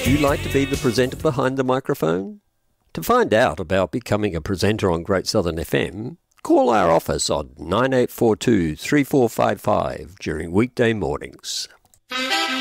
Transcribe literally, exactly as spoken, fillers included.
you like to be the presenter behind the microphone? To find out about becoming a presenter on Great Southern F M, call our office on nine eight four two, three four five five during weekday mornings.